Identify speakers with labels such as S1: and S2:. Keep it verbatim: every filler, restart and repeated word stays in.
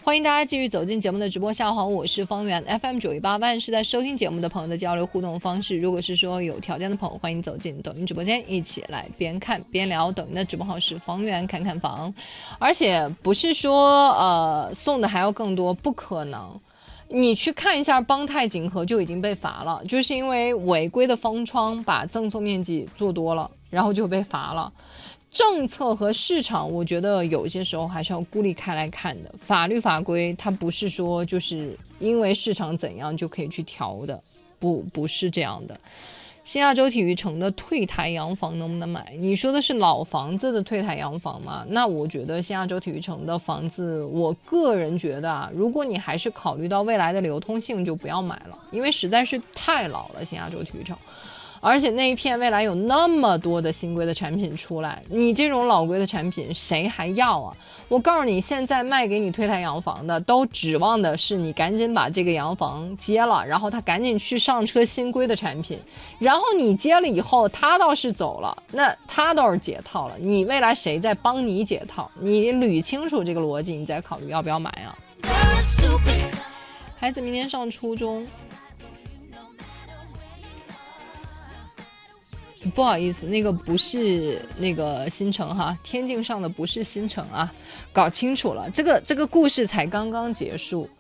S1: 欢迎大家继续走进节目的直播下方，我是方圆 F M 九一八万是在收听节目的朋友的交流互动方式。如果是说有条件的朋友，欢迎走进抖音直播间，一起来边看边聊。抖音的直播号是方圆看看房，而且不是说呃送的还要更多，不可能。你去看一下邦泰锦和就已经被罚了，就是因为违规的封窗把赠送面积做多了，然后就被罚了。政策和市场，我觉得有些时候还是要孤立开来看的。法律法规它不是说就是因为市场怎样就可以去调的，不不是这样的。新亚洲体育城的退台洋房能不能买？你说的是老房子的退台洋房吗？那我觉得新亚洲体育城的房子，我个人觉得啊，如果你还是考虑到未来的流通性，就不要买了，因为实在是太老了。新亚洲体育城。而且那一片未来有那么多的新规的产品出来，你这种老规的产品谁还要啊？我告诉你，现在卖给你退台洋房的都指望的是你赶紧把这个洋房接了，然后他赶紧去上车新规的产品，然后你接了以后他倒是走了，那他倒是解套了，你未来谁在帮你解套？你捋清楚这个逻辑，你再考虑要不要买啊。孩子明年上初中，不好意思，那个不是那个新城哈，天境上的不是新城啊，搞清楚了，这个这个故事才刚刚结束。